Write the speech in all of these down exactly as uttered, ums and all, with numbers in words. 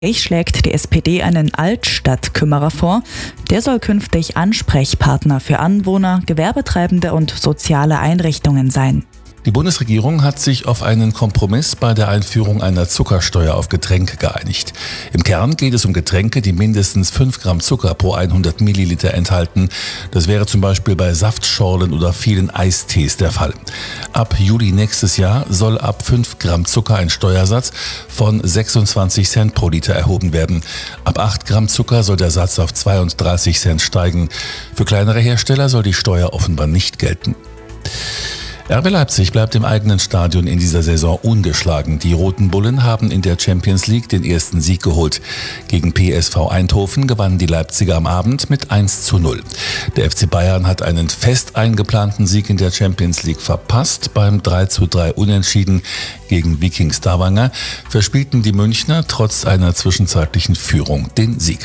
schlägt die S P D einen Altstadtkümmerer vor. Der soll künftig Ansprechpartner für Anwohner, Gewerbetreibende und soziale Einrichtungen sein. Die Bundesregierung hat sich auf einen Kompromiss bei der Einführung einer Zuckersteuer auf Getränke geeinigt. Im Kern geht es um Getränke, die mindestens fünf Gramm Zucker pro hundert Milliliter enthalten. Das wäre zum Beispiel bei Saftschorlen oder vielen Eistees der Fall. Ab Juli nächstes Jahr soll ab fünf Gramm Zucker ein Steuersatz von sechsundzwanzig Cent pro Liter erhoben werden. Ab acht Gramm Zucker soll der Satz auf zweiunddreißig Cent steigen. Für kleinere Hersteller soll die Steuer offenbar nicht gelten. R B Leipzig bleibt im eigenen Stadion in dieser Saison ungeschlagen. Die Roten Bullen haben in der Champions League den ersten Sieg geholt. Gegen P S V Eindhoven gewannen die Leipziger am Abend mit eins zu null. Der F C Bayern hat einen fest eingeplanten Sieg in der Champions League verpasst. Beim drei zu drei Unentschieden gegen Viking Stavanger verspielten die Münchner trotz einer zwischenzeitlichen Führung den Sieg.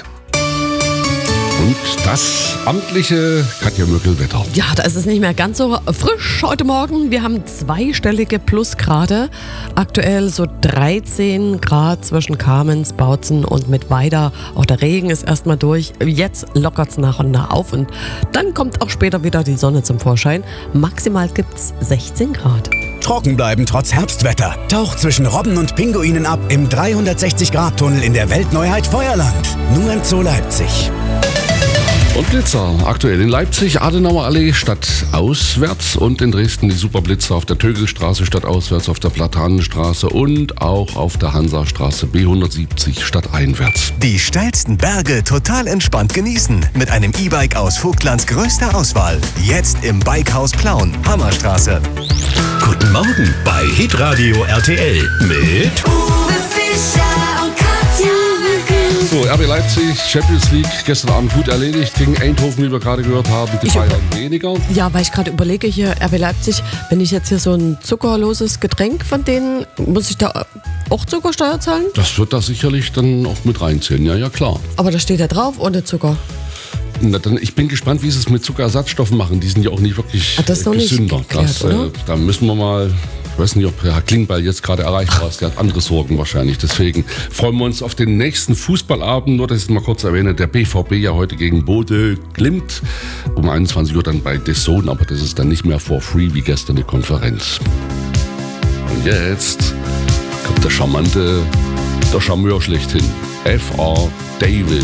Und das amtliche Katja Möckel-Wetter. Ja, da ist es nicht mehr ganz so frisch heute Morgen. Wir haben zweistellige Plusgrade. Aktuell so dreizehn Grad zwischen Kamenz, Bautzen und Mittweida. Auch der Regen ist erstmal durch. Jetzt lockert es nach und nach auf. Und dann kommt auch später wieder die Sonne zum Vorschein. Maximal gibt es sechzehn Grad. Trocken bleiben trotz Herbstwetter. Taucht zwischen Robben und Pinguinen ab im dreihundertsechzig Grad Tunnel in der Weltneuheit Feuerland. Nur im Zoo Leipzig. Und Blitzer, aktuell in Leipzig, Adenauer Allee stadtauswärts und in Dresden die Superblitzer auf der Tögelstraße stadtauswärts, auf der Platanenstraße und auch auf der Hansastraße B hundertsiebzig stadteinwärts. Die steilsten Berge total entspannt genießen mit einem E-Bike aus Vogtlands größter Auswahl. Jetzt im Bikehaus Plauen, Hammerstraße. Guten Morgen bei Hitradio R T L mit Uwe Fischer und Katja Möckel. So, R B Leipzig, Champions League, gestern Abend gut erledigt, gegen Eindhoven, wie wir gerade gehört haben, die Bayern weniger. Ja, weil ich gerade überlege, hier R B Leipzig, wenn ich jetzt hier so ein zuckerloses Getränk von denen, muss ich da auch Zuckersteuer zahlen? Das wird da sicherlich dann auch mit reinzählen, ja, ja klar. Aber da steht ja drauf, ohne Zucker. Na, dann, ich bin gespannt, wie sie es mit Zuckerersatzstoffen machen. Die sind ja auch nicht wirklich Ach, das ist äh, noch nicht gesünder. geklärt, das, oder? Äh, da müssen wir mal, ich weiß nicht, ob Herr Klingbeil jetzt gerade erreichbar ist. Der hat andere Sorgen wahrscheinlich. Deswegen freuen wir uns auf den nächsten Fußballabend. Nur, dass ich es mal kurz erwähne, der B V B ja heute gegen Bode Glimt. Um einundzwanzig Uhr dann bei D A Z N, aber das ist dann nicht mehr for free wie gestern die Konferenz. Und jetzt kommt der charmante, der Charmeur schlechthin. F R David.